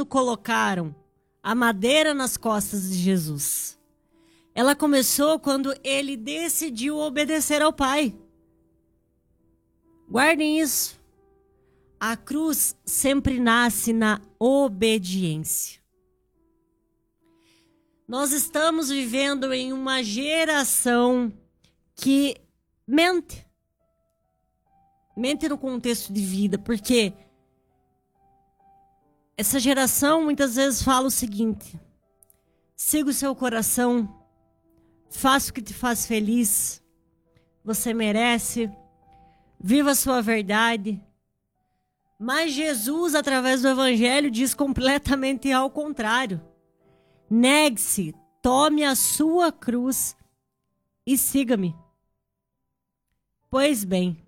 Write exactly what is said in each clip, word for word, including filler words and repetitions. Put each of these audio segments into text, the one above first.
quando colocaram a madeira nas costas de Jesus. Ela começou quando ele decidiu obedecer ao Pai. Guardem isso. A cruz sempre nasce na obediência. Nós estamos vivendo em uma geração que mente. Mente no contexto de vida, porque essa geração muitas vezes fala o seguinte: siga o seu coração, faça o que te faz feliz, você merece, viva a sua verdade. Mas Jesus, através do Evangelho, diz completamente ao contrário. Negue-se, tome a sua cruz e siga-me. Pois bem,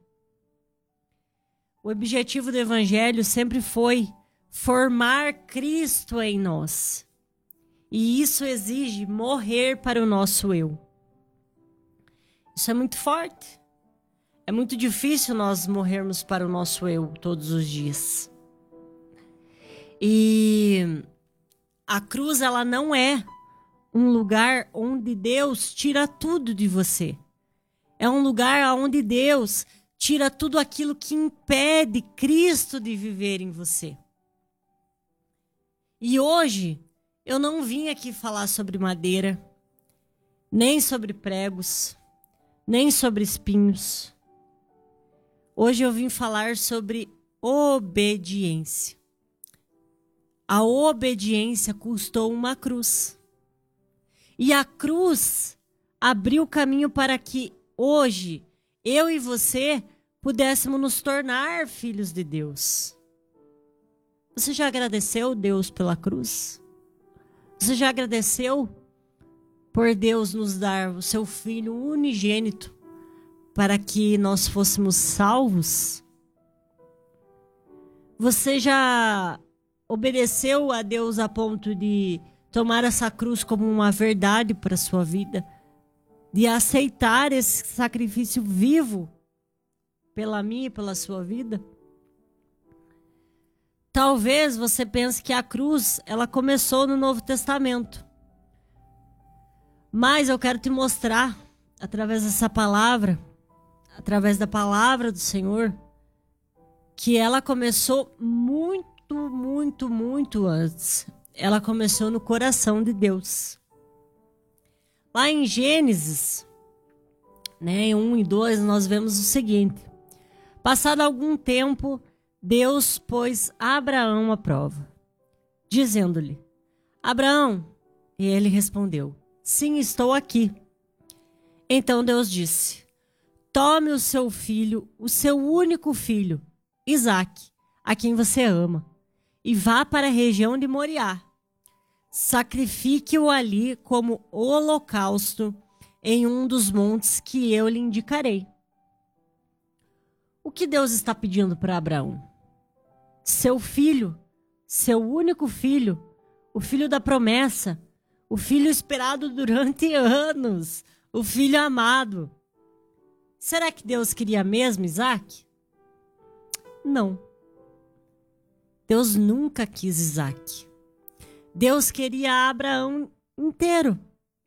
o objetivo do Evangelho sempre foi formar Cristo em nós. E isso exige morrer para o nosso eu. Isso é muito forte. É muito difícil nós morrermos para o nosso eu todos os dias. E a cruz, ela não é um lugar onde Deus tira tudo de você. É um lugar onde Deus tira tudo aquilo que impede Cristo de viver em você. E hoje, eu não vim aqui falar sobre madeira, nem sobre pregos, nem sobre espinhos. Hoje eu vim falar sobre obediência. A obediência custou uma cruz. E a cruz abriu o caminho para que hoje eu e você pudéssemos nos tornar filhos de Deus. Você já agradeceu Deus pela cruz? Você já agradeceu por Deus nos dar o seu Filho unigênito para que nós fôssemos salvos? Você já obedeceu a Deus a ponto de tomar essa cruz como uma verdade para a sua vida? De aceitar esse sacrifício vivo pela minha e pela sua vida? Talvez você pense que a cruz, ela começou no Novo Testamento. Mas eu quero te mostrar, através dessa palavra, através da palavra do Senhor, que ela começou muito, muito, muito antes. Ela começou no coração de Deus. Lá em Gênesis, né, em um e dois, nós vemos o seguinte: passado algum tempo, Deus pôs Abraão à prova, dizendo-lhe: Abraão, e ele respondeu: sim, estou aqui. Então Deus disse: tome o seu filho, o seu único filho, Isaque, a quem você ama, e vá para a região de Moriá. Sacrifique-o ali como holocausto em um dos montes que eu lhe indicarei. O que Deus está pedindo para Abraão? Seu filho, seu único filho, o filho da promessa, o filho esperado durante anos, o filho amado. Será que Deus queria mesmo Isaque? Não. Deus nunca quis Isaque. Deus queria Abraão inteiro.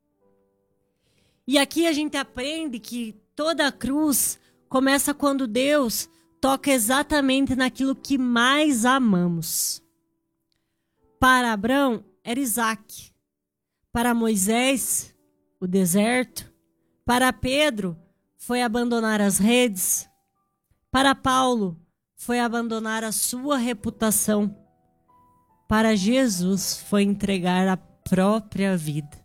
E aqui a gente aprende que toda a cruz começa quando Deus toca exatamente naquilo que mais amamos. Para Abraão era Isaque. Para Moisés, o deserto. Para Pedro, foi abandonar as redes. Para Paulo, foi abandonar a sua reputação. Para Jesus, foi entregar a própria vida.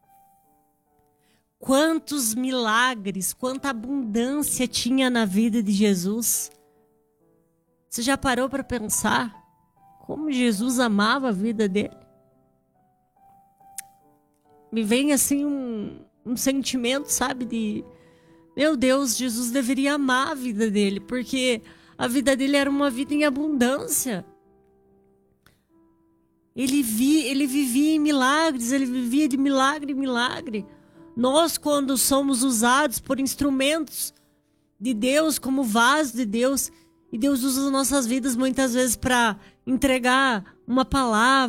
Quantos milagres, quanta abundância tinha na vida de Jesus. Você já parou para pensar como Jesus amava a vida dele? Me vem assim um, um sentimento, sabe, de... meu Deus, Jesus deveria amar a vida dele, porque a vida dele era uma vida em abundância. Ele, vi, ele vivia em milagres, ele vivia de milagre em milagre. Nós, quando somos usados por instrumentos de Deus, como vaso de Deus, e Deus usa as nossas vidas muitas vezes para entregar uma palavra,